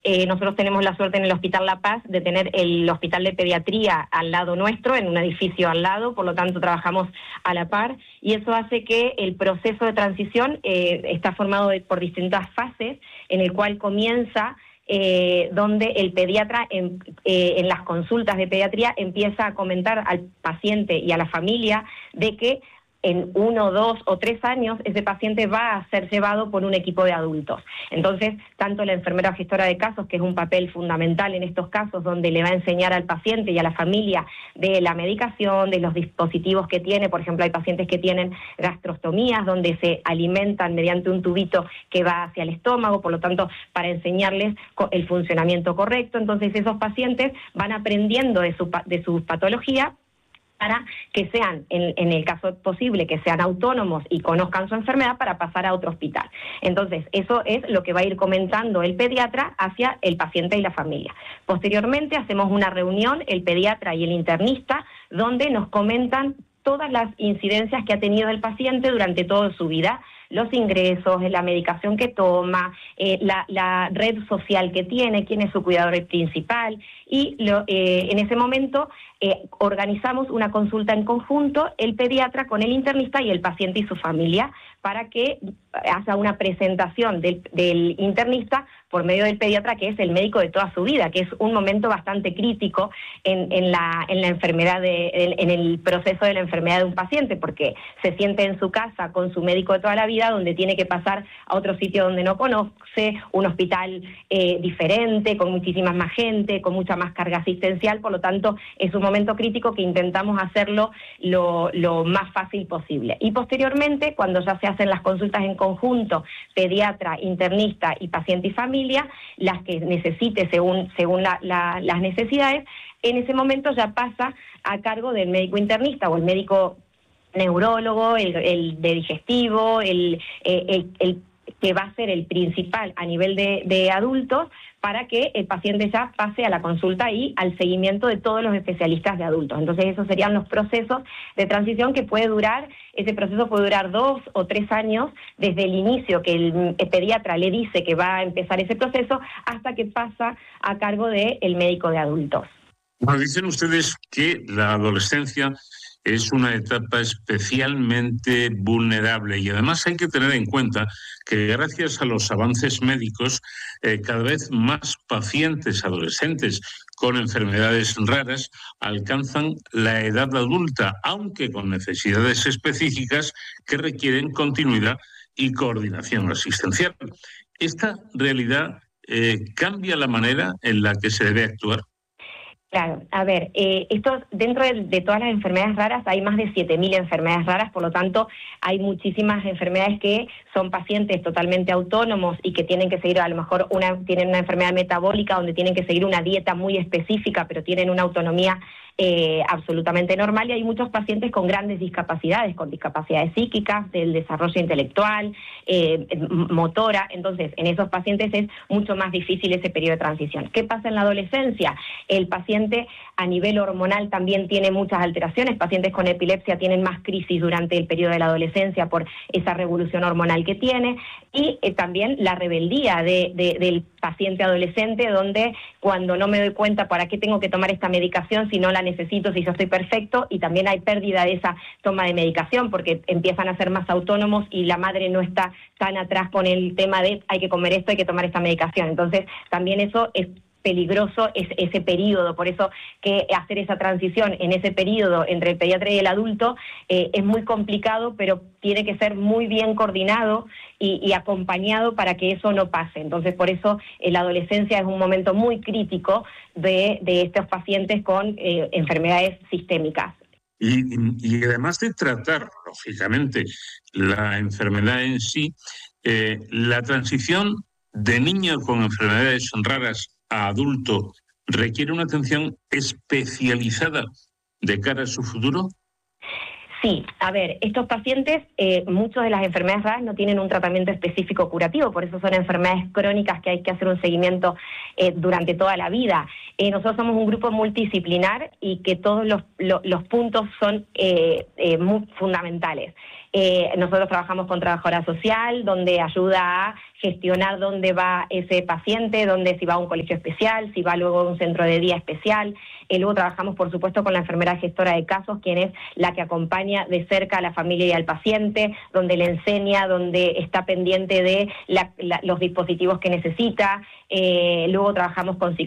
Nosotros tenemos la suerte en el Hospital La Paz de tener el Hospital de Pediatría al lado nuestro, en un edificio al lado, por lo tanto trabajamos a la par, y eso hace que el proceso de transición está formado por distintas fases, en el cual comienza donde el pediatra en las consultas de pediatría empieza a comentar al paciente y a la familia de que en 1, 2 o 3 años ese paciente va a ser llevado por un equipo de adultos. Entonces, tanto la enfermera gestora de casos, que es un papel fundamental en estos casos, donde le va a enseñar al paciente y a la familia de la medicación, de los dispositivos que tiene. Por ejemplo, hay pacientes que tienen gastrostomías, donde se alimentan mediante un tubito que va hacia el estómago, por lo tanto, para enseñarles el funcionamiento correcto. Entonces, esos pacientes van aprendiendo de su patología, para que sean, en el caso posible, que sean autónomos y conozcan su enfermedad para pasar a otro hospital. Entonces, eso es lo que va a ir comentando el pediatra hacia el paciente y la familia. Posteriormente, hacemos una reunión, el pediatra y el internista, donde nos comentan todas las incidencias que ha tenido el paciente durante toda su vida, los ingresos, la medicación que toma, la red social que tiene, quién es su cuidador principal, y en ese momento organizamos una consulta en conjunto, el pediatra con el internista y el paciente y su familia, para que haga una presentación del internista por medio del pediatra, que es el médico de toda su vida, que es un momento bastante crítico en la enfermedad, en el proceso de la enfermedad de un paciente, porque se siente en su casa con su médico de toda la vida, donde tiene que pasar a otro sitio donde no conoce, un hospital diferente, con muchísima más gente, con mucha más carga asistencial. Por lo tanto, es un momento crítico que intentamos hacerlo lo más fácil posible. Y posteriormente, cuando ya se hacen las consultas en conjunto, pediatra, internista y paciente y familia, las que necesite según las necesidades, en ese momento ya pasa a cargo del médico internista o el médico neurólogo, el de digestivo, el que va a ser el principal a nivel de adultos, para que el paciente ya pase a la consulta y al seguimiento de todos los especialistas de adultos. Entonces, esos serían los procesos de transición que ese proceso puede durar 2 o 3 años, desde el inicio que el pediatra le dice que va a empezar ese proceso, hasta que pasa a cargo del médico de adultos. Bueno, dicen ustedes que la adolescencia es una etapa especialmente vulnerable, y además hay que tener en cuenta que gracias a los avances médicos cada vez más pacientes adolescentes con enfermedades raras alcanzan la edad adulta, aunque con necesidades específicas que requieren continuidad y coordinación asistencial. ¿Esta realidad cambia la manera en la que se debe actuar? Claro, a ver, dentro de todas las enfermedades raras hay más de 7.000 enfermedades raras, por lo tanto hay muchísimas enfermedades que son pacientes totalmente autónomos y que tienen que seguir, a lo mejor tienen una enfermedad metabólica donde tienen que seguir una dieta muy específica, pero tienen una autonomía absolutamente normal, y hay muchos pacientes con grandes discapacidades, con discapacidades psíquicas, del desarrollo intelectual, motora. Entonces, en esos pacientes es mucho más difícil ese periodo de transición. ¿Qué pasa en la adolescencia? El paciente a nivel hormonal también tiene muchas alteraciones. Pacientes con epilepsia tienen más crisis durante el periodo de la adolescencia por esa revolución hormonal que tiene, y también la rebeldía del paciente adolescente, donde cuando no me doy cuenta para qué tengo que tomar esta medicación si no la necesito, si yo estoy perfecto, y también hay pérdida de esa toma de medicación porque empiezan a ser más autónomos y la madre no está tan atrás con el tema de hay que comer esto, hay que tomar esta medicación. Entonces también eso es peligroso, ese periodo. Por eso que hacer esa transición en ese periodo entre el pediatra y el adulto es muy complicado, pero tiene que ser muy bien coordinado y acompañado para que eso no pase. Entonces, por eso la adolescencia es un momento muy crítico de estos pacientes con enfermedades sistémicas. Y además de tratar, lógicamente, la enfermedad en sí, la transición de niño con enfermedades raras a adulto requiere una atención especializada de cara a su futuro. Sí, a ver, estos pacientes, muchas de las enfermedades raras no tienen un tratamiento específico curativo, por eso son enfermedades crónicas que hay que hacer un seguimiento durante toda la vida. Nosotros somos un grupo multidisciplinar y que todos los puntos son muy fundamentales. Nosotros trabajamos con trabajadora social, donde ayuda a gestionar dónde va ese paciente, dónde, si va a un colegio especial, si va luego a un centro de día especial. Luego trabajamos, por supuesto, con la enfermera gestora de casos, quien es la que acompaña de cerca a la familia y al paciente, donde le enseña, donde está pendiente de los dispositivos que necesita. Luego trabajamos con